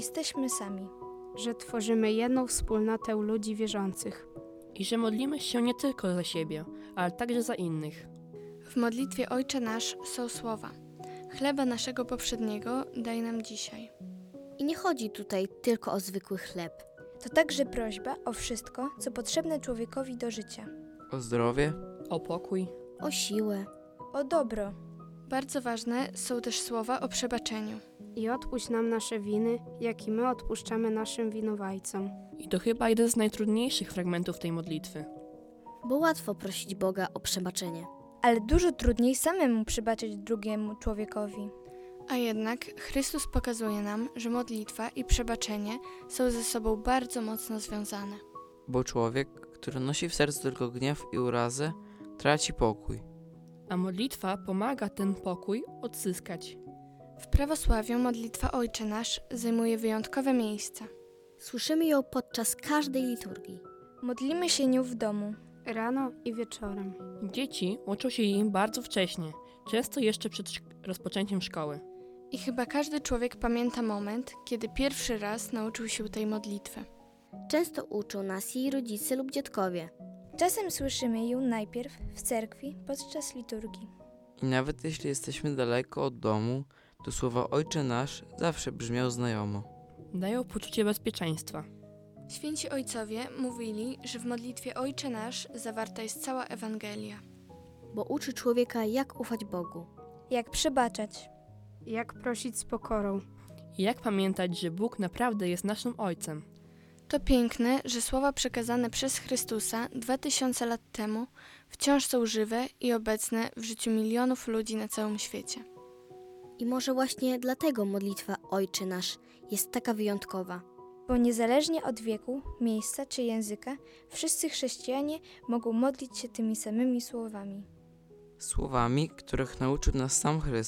jesteśmy sami. Że tworzymy jedną wspólnotę ludzi wierzących. I że modlimy się nie tylko za siebie, ale także za innych. W modlitwie Ojcze Nasz są słowa: chleba naszego poprzedniego daj nam dzisiaj. I nie chodzi tutaj tylko o zwykły chleb. To także prośba o wszystko, co potrzebne człowiekowi do życia. O zdrowie, O pokój. O siłę. O dobro. Bardzo ważne są też słowa o przebaczeniu. I odpuść nam nasze winy, jak i my odpuszczamy naszym winowajcom. I to chyba jeden z najtrudniejszych fragmentów tej modlitwy. Bo łatwo prosić Boga o przebaczenie. Ale dużo trudniej samemu przebaczyć drugiemu człowiekowi. A jednak Chrystus pokazuje nam, że modlitwa i przebaczenie są ze sobą bardzo mocno związane. bo człowiek, który nosi w sercu tylko gniew i urazę, traci pokój. A modlitwa pomaga ten pokój odzyskać. W prawosławiu modlitwa Ojcze Nasz zajmuje wyjątkowe miejsce. Słyszymy ją podczas każdej liturgii. Modlimy się nią w domu. Rano i wieczorem. Dzieci uczą się jej bardzo wcześnie, często jeszcze przed rozpoczęciem szkoły. I chyba każdy człowiek pamięta moment, kiedy pierwszy raz nauczył się tej modlitwy. Często uczą nas jej rodzice lub dziadkowie. Czasem słyszymy ją najpierw w cerkwi podczas liturgii. I nawet jeśli jesteśmy daleko od domu, to słowa Ojcze Nasz zawsze brzmią znajomo. Dają poczucie bezpieczeństwa. Święci ojcowie mówili, że w modlitwie Ojcze Nasz zawarta jest cała Ewangelia. Bo uczy człowieka, jak ufać Bogu. Jak przebaczać. Jak prosić z pokorą. I jak pamiętać, że Bóg naprawdę jest naszym Ojcem. To piękne, że słowa przekazane przez Chrystusa 2000 lat temu wciąż są żywe i obecne w życiu milionów ludzi na całym świecie. I może właśnie dlatego modlitwa Ojcze Nasz jest taka wyjątkowa. Bo niezależnie od wieku, miejsca czy języka, wszyscy chrześcijanie mogą modlić się tymi samymi słowami. Słowami, których nauczył nas sam Chrystus.